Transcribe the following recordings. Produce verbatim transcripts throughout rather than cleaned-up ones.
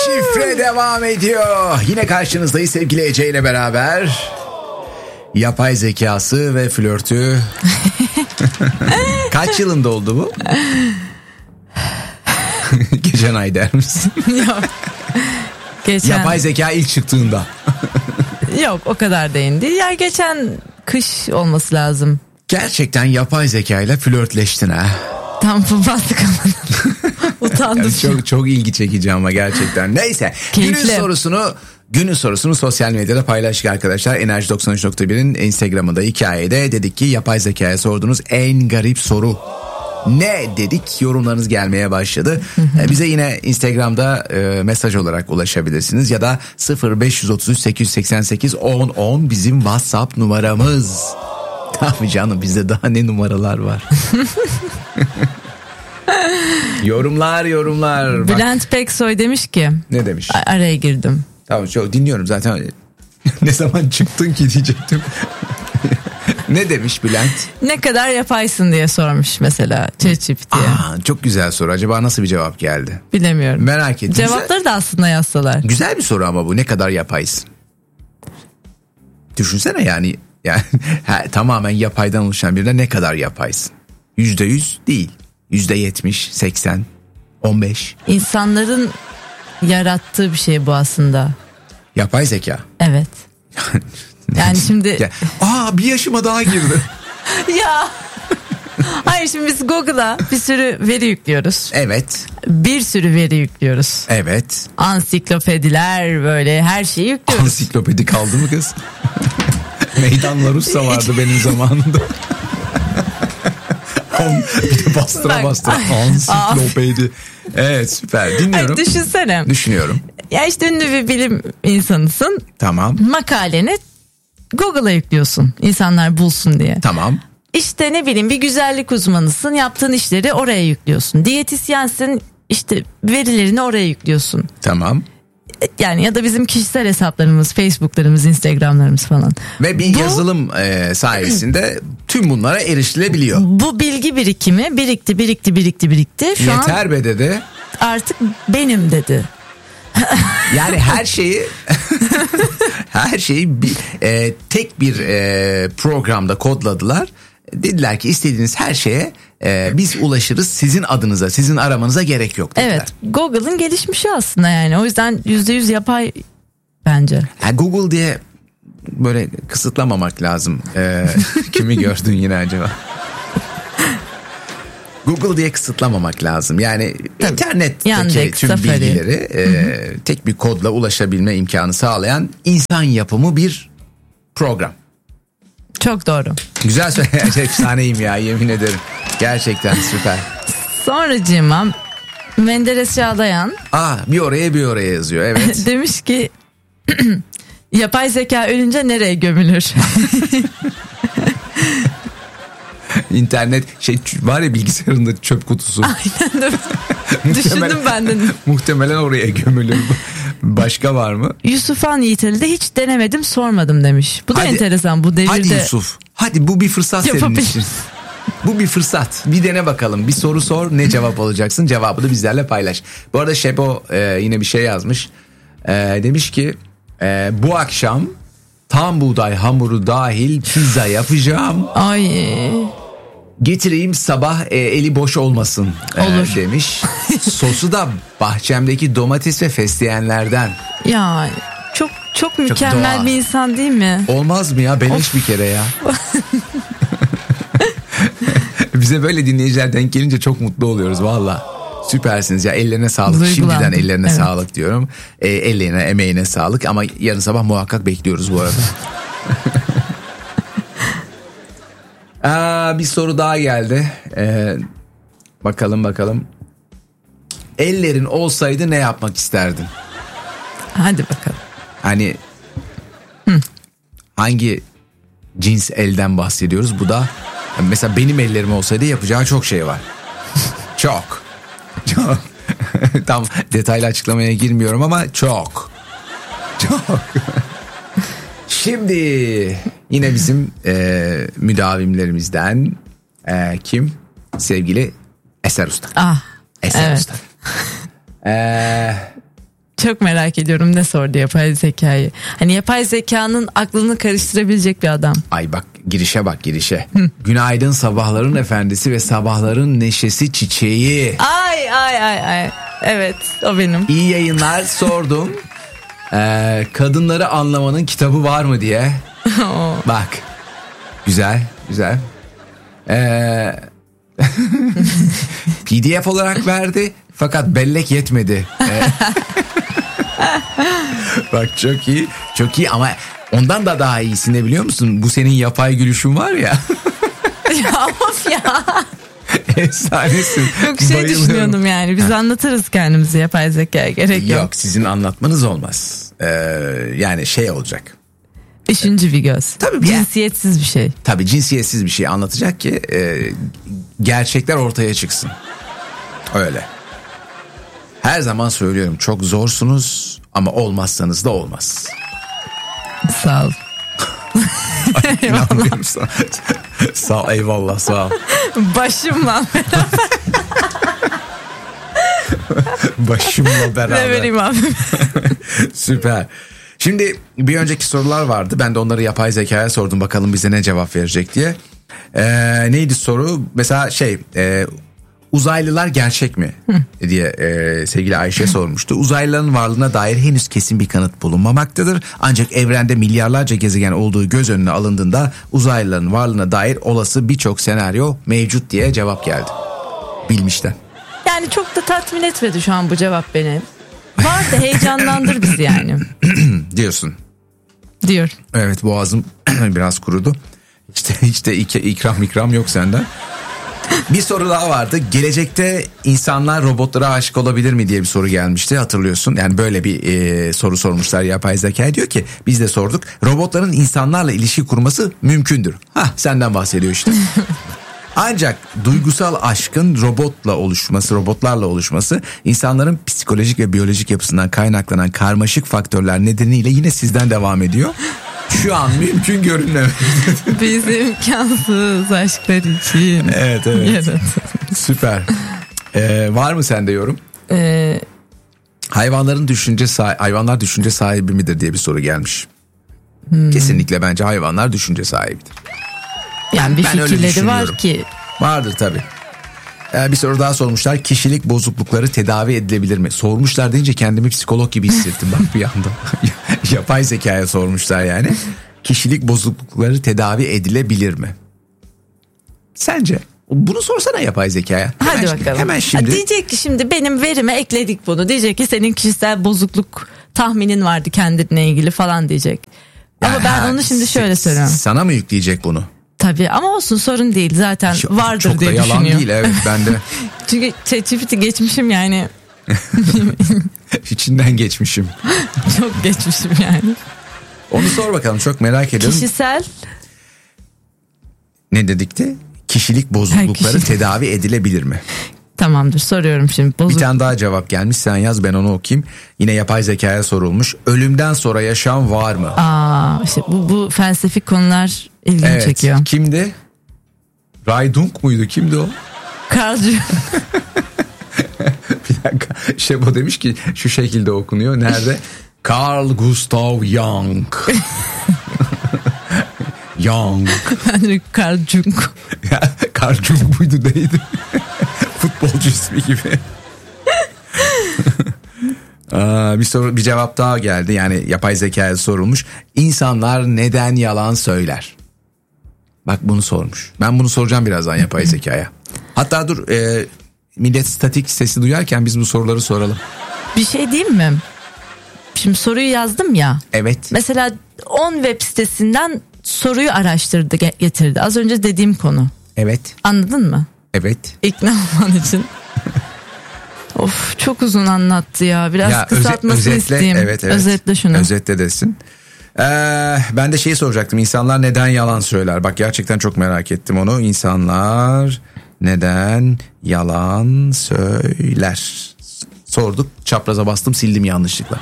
Şifre devam ediyor. Yine karşınızdayız sevgili Ece ile beraber. Yapay zekası ve flörtü. Kaç yılında oldu bu? Geçen ay der misin? Yok. Geçen... Yapay zeka ilk çıktığında. Yok, o kadar değindi. Ya geçen kış olması lazım. Gerçekten yapay zeka ile flörtleştin ha. Tam bastık ama. Utandım. Yani çok çok ilgi çekici ama gerçekten. Neyse. Keyifli. Günün sorusunu Günün sorusunu sosyal medyada paylaştık arkadaşlar. Enerji doksan üç nokta bir'in Instagram'ında hikayede dedik ki yapay zekaya sorduğunuz en garip soru ne dedik, yorumlarınız gelmeye başladı. Hı hı. Bize yine Instagram'da e, mesaj olarak ulaşabilirsiniz ya da sıfır beş otuz üç sekiz seksen sekiz on on bizim WhatsApp numaramız. Tabii canım, bizde daha ne numaralar var. yorumlar yorumlar. Bülent Bak. Peksoy demiş ki. Ne demiş? A- araya girdim. Tamam, çok dinliyorum zaten. Ne zaman çıktın ki diyecektim. Ne demiş Bülent? Ne kadar yapaysın diye sormuş mesela ChatGPT'ye. Aa, çok güzel soru. Acaba nasıl bir cevap geldi? Bilemiyorum. Merak ettim. Cevapları da aslında yazsalar. Güzel bir soru ama bu. Ne kadar yapaysın? Düşünsene yani. Yani he, tamamen yapaydan oluşan birine ne kadar yapaysın? Yüzde yüz değil. Yüzde yetmiş, seksen, on beş. İnsanların yarattığı bir şey bu aslında. Yapay zeka. Evet. Yani şimdi. Ya, aa bir yaşıma daha girdi. Ya. Hayır, şimdi biz Google'a bir sürü veri yüklüyoruz. Evet. Bir sürü veri yüklüyoruz. Evet. Ansiklopediler, böyle her şeyi yüklüyoruz. Ansiklopedi kaldı mı kız? Meydanlar Russa vardı benim zamanımda. Bir de bastıra Bak. bastıra ansiklopedi. Evet, süper, dinliyorum. Hayır, düşünsene. Düşünüyorum. Ya işte ünlü bir bilim insanısın. Tamam. Makaleni Google'a yüklüyorsun, insanlar bulsun diye. Tamam. İşte ne bileyim, bir güzellik uzmanısın, yaptığın işleri oraya yüklüyorsun. Diyetisyensin, işte verilerini oraya yüklüyorsun. Tamam. Yani ya da bizim kişisel hesaplarımız, Facebook'larımız, Instagram'larımız falan. Ve bir Bu, yazılım e, sayesinde tüm bunlara erişilebiliyor. Bu bilgi birikimi birikti, birikti, birikti, birikti. Şu Yeter an be dedi. artık benim dedi. Yani her şeyi her şeyi bir, e, tek bir e, programda kodladılar. Dediler ki istediğiniz her şeye e, biz ulaşırız, sizin adınıza, sizin aramanıza gerek yok dediler. Evet, Google'ın gelişmişi aslında yani. O yüzden yüzde yüz yapay bence. Yani Google diye böyle kısıtlamamak lazım. E, kimi gördün yine acaba? Google diye kısıtlamamak lazım. Yani tabii, internetteki Yandex, tüm Safari. bilgileri e, tek bir kodla ulaşabilme imkanı sağlayan insan yapımı bir program. Çok doğru. Güzel söyle. Efsaneyim ya, yemin ederim. Gerçekten süper. Sonracığıma Menderes Çağlayan Aa, bir oraya bir oraya yazıyor, evet. demiş ki yapay zeka ölünce nereye gömülür? İnternet şey var ya, bilgisayarında çöp kutusu. Aynen de. Düşündüm ben de. Muhtemelen oraya gömülür. Başka var mı? Yusufan Yiğiteli de hiç denemedim, sormadım demiş. Bu da Hadi, enteresan bu devirde. Hadi Yusuf. Hadi, bu bir fırsat senin için. Bu bir fırsat. Bir dene bakalım. Bir soru sor, ne cevap alacaksın? Cevabı da bizlerle paylaş. Bu arada Şepo e, yine bir şey yazmış. E, demiş ki e, bu akşam tam buğday hamuru dahil pizza yapacağım. Ay. Getireyim sabah e, eli boş olmasın e, Olur. demiş. Sosu da bahçemdeki domates ve fesleğenlerden. Ya çok çok mükemmel doğal. bir insan değil mi? Olmaz mı ya? Beleş bir kere ya. Bize böyle dinleyiciler denk gelince çok mutlu oluyoruz valla. Süpersiniz ya, ellerine sağlık. Duygulandım. Şimdiden ellerine Evet. sağlık diyorum. E, ellerine, emeğine sağlık, ama yarın sabah muhakkak bekliyoruz bu arada. Aa, bir soru daha geldi. Ee, bakalım bakalım. Ellerin olsaydı ne yapmak isterdin? Hadi bakalım. Hani Hı. hangi cins elden bahsediyoruz? Bu da mesela benim ellerim olsaydı yapacağı çok şey var. Çok. Çok. Tam detaylı açıklamaya girmiyorum ama çok. Çok. Şimdi yine bizim e, müdavimlerimizden e, kim? Sevgili Eser Usta. Ah. Eser evet. Usta. Eee... Çok merak ediyorum ne sordu yapay zekayı. Hani yapay zekanın aklını karıştırabilecek bir adam. Ay bak girişe bak girişe. Günaydın sabahların efendisi ve sabahların neşesi çiçeği. Ay ay ay ay. Evet o benim. İyi yayınlar sordum. Ee, kadınları anlamanın kitabı var mı diye. Bak. Güzel güzel. Ee, P D F olarak verdi fakat bellek yetmedi. Ee, bak çok iyi çok iyi ama ondan da daha iyisi ne biliyor musun? Bu senin yapay gülüşün var ya. Ya of ya. Efsanesin. Yok şey düşünüyordum yani biz anlatırız kendimizi yapay zekaya gerek yok. Yok sizin anlatmanız olmaz. Ee, yani şey olacak. Üçüncü bir göz. Tabii cinsiyetsiz bir şey. Tabii cinsiyetsiz bir şey anlatacak ki e, gerçekler ortaya çıksın. Öyle. Her zaman söylüyorum çok zorsunuz ama olmazsanız da olmaz. Sağ ol. İnanmıyorum sana. Sağ ol eyvallah sağ ol. Başımla Başımla beraber. ne vereyim abi. Süper. Şimdi bir önceki sorular vardı. Ben de onları yapay zekaya sordum. Bakalım bize ne cevap verecek diye. Ee, neydi soru? Mesela şey e, uzaylılar gerçek mi? Hı. diye e, sevgili Ayşe Hı. sormuştu. Uzaylıların varlığına dair henüz kesin bir kanıt bulunmamaktadır. Ancak evrende milyarlarca gezegen olduğu göz önüne alındığında uzaylıların varlığına dair olası birçok senaryo mevcut diye cevap geldi. Bilmişten. Yani çok da tatmin etmedi şu an bu cevap beni. Var da heyecanlandır bizi yani. Diyorsun. Diyor. Evet boğazım biraz kurudu. İşte hiç de ik- ikram ikram yok senden. Bir soru daha vardı. Gelecekte insanlar robotlara aşık olabilir mi diye bir soru gelmişti hatırlıyorsun. Yani böyle bir e, soru sormuşlar yapay zeka. Diyor ki biz de sorduk. Robotların insanlarla ilişki kurması mümkündür. Hah senden bahsediyor işte. Ancak duygusal aşkın robotla oluşması, robotlarla oluşması insanların psikolojik ve biyolojik yapısından kaynaklanan karmaşık faktörler nedeniyle yine sizden devam ediyor. Şu an mümkün görünmüyor. Biz imkansız aşklar için. Evet evet. Süper. Ee, var mı sende yorum? Ee, Hayvanların düşünce sah- hayvanlar düşünce sahibi midir diye bir soru gelmiş. Hmm. Kesinlikle bence hayvanlar düşünce sahibidir. Yani bir ben fikirleri var ki. Vardır tabii. Ee, bir soru daha sormuşlar. Kişilik bozuklukları tedavi edilebilir mi? Sormuşlar deyince kendimi psikolog gibi hissettim bak bir anda. Yapay zekaya sormuşlar yani. Kişilik bozuklukları tedavi edilebilir mi? Sence? Bunu sorsana yapay zekaya. Hadi hemen, bakalım. Hemen şimdi. Ha, diyecek ki şimdi benim verime ekledik bunu. Diyecek ki senin kişisel bozukluk tahminin vardı kendine ilgili falan diyecek. Ama yani, ben onu şimdi şöyle söylüyorum. Sana mı yükleyecek bunu? Tabii ama olsun sorun değil zaten çok, vardır çok diye düşünüyorum. Çok da yalan değil evet ben de. Çünkü ChatGPT geçmişim yani. İçinden geçmişim. Çok geçmişim yani. Onu sor bakalım çok merak ediyorum. Kişisel. Ne dedikti? Kişilik bozuklukları ha, kişilik. tedavi edilebilir mi? Tamamdır soruyorum şimdi. Bozuk... Bir tane daha cevap gelmiş sen yaz ben onu okuyayım. Yine yapay zekaya sorulmuş. Ölümden sonra yaşam var mı? Aa, işte bu, bu felsefik konular ilgimi evet, çekiyor. Kimdi? Raydunk muydu? Kimdi o? Carl Jung. Bir dakika. Şebo demiş ki şu şekilde okunuyor. Nerede? Carl Gustav Jung. Jung. Carl Jung. Carl Jung muydu neydi? Futbolcu ismi gibi. Aa, bir soru bir cevap daha geldi. Yani yapay zekaya sorulmuş. İnsanlar neden yalan söyler? Bak bunu sormuş. Ben bunu soracağım birazdan yapay zekaya. Hatta dur e, millet statik sesi duyarken biz bu soruları soralım. Bir şey diyeyim mi? Şimdi soruyu yazdım ya. Evet. Mesela on web sitesinden soruyu araştırdı getirdi. Az önce dediğim konu. Evet. Anladın mı? Evet. İkna olman için. Of çok uzun anlattı ya. Biraz ya, kısaltmasını özetle, isteyeyim. Evet, evet. Özetle şunu. Özetle desin. Ee, ben de şeyi soracaktım. İnsanlar neden yalan söyler? Bak gerçekten çok merak ettim onu. İnsanlar neden yalan söyler? Sorduk. Çapraza bastım sildim yanlışlıkla.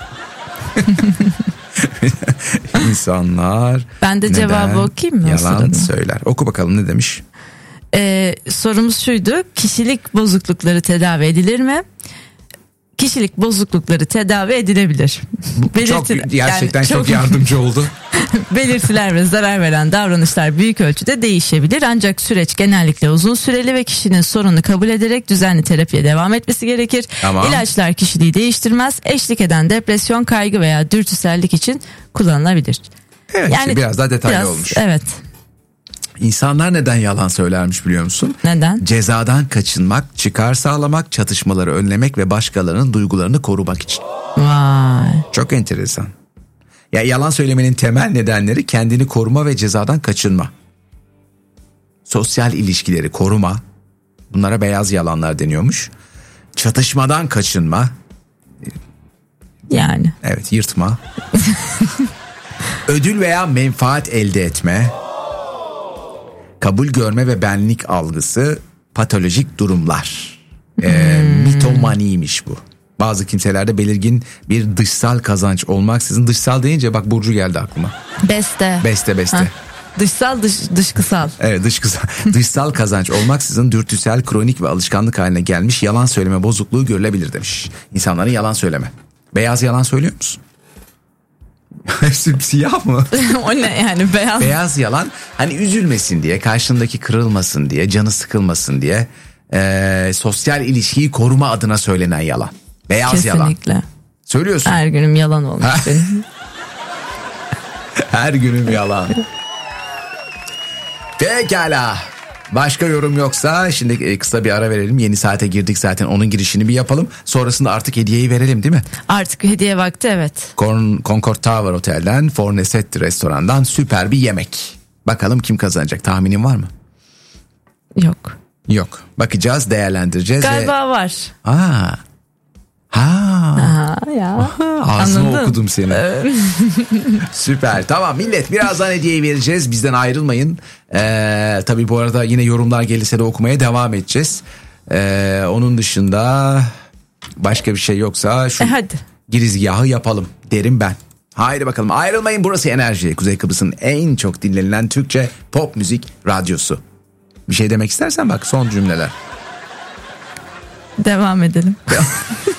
İnsanlar ben de cevabı okuyayım mı? Yalan söyler. Oku bakalım ne demiş? Ee, sorumuz şuydu. Kişilik bozuklukları tedavi edilir mi? kişilik bozuklukları tedavi edilebilir. Çok gerçekten yani çok, çok yardımcı oldu. Belirtiler ve zarar veren davranışlar büyük ölçüde değişebilir. Ancak süreç genellikle uzun süreli ve kişinin sorunu kabul ederek düzenli terapiye devam etmesi gerekir. Tamam. İlaçlar kişiliği değiştirmez. Eşlik eden depresyon, kaygı veya dürtüsellik için kullanılabilir. Evet, yani işte biraz daha detaylı biraz, olmuş. Evet. İnsanlar neden yalan söylermiş biliyor musun? Neden? Cezadan kaçınmak, çıkar sağlamak, çatışmaları önlemek ve başkalarının duygularını korumak için. Vay. Çok enteresan. Ya yalan söylemenin temel nedenleri kendini koruma ve cezadan kaçınma. Sosyal ilişkileri koruma. Bunlara beyaz yalanlar deniyormuş. Çatışmadan kaçınma. Yani. Evet, yırtma. Ödül veya menfaat elde etme. Kabul görme ve benlik algısı, patolojik durumlar. Ee, hmm. Mitomaniymiş bu. Bazı kimselerde belirgin bir dışsal kazanç olmaksızın, dışsal deyince bak Burcu geldi aklıma. Beste. Beste beste. Heh. Dışsal dış, dışkısal. Evet, dışkısal. Dışsal kazanç olmaksızın dürtüsel, kronik ve alışkanlık haline gelmiş yalan söyleme bozukluğu görülebilir demiş. İnsanların yalan söyleme. Beyaz yalan söylüyor musun? Siyah mı? O ne yani beyaz? Beyaz yalan hani üzülmesin diye, karşındaki kırılmasın diye, canı sıkılmasın diye e, sosyal ilişkiyi koruma adına söylenen yalan. Beyaz Kesinlikle. yalan. Kesinlikle. Söylüyorsun. Her günüm yalan olmuş benim. Her günüm yalan. Pekala. Başka yorum yoksa şimdi kısa bir ara verelim. Yeni saate girdik zaten, onun girişini bir yapalım. Sonrasında artık hediyeyi verelim değil mi? Artık hediye vakti, evet. Con- Concord Tower Otel'den Fornesetti restorandan süper bir yemek. Bakalım kim kazanacak, tahminin var mı? Yok. Yok. Bakacağız, değerlendireceğiz. Galiba ve... var. Aa. Ha. Aha, ya. Ağzını okudum seni. Süper. Tamam millet, birazdan hediyeyi vereceğiz. Bizden ayrılmayın. Ee, tabii bu arada yine yorumlar gelirse de okumaya devam edeceğiz. Ee, onun dışında başka bir şey yoksa şu e hadi. girizgahı yapalım derim ben. Haydi bakalım, ayrılmayın, burası Enerji. Kuzey Kıbrıs'ın en çok dinlenilen Türkçe pop müzik radyosu. Bir şey demek istersen bak, son cümleler. Devam edelim.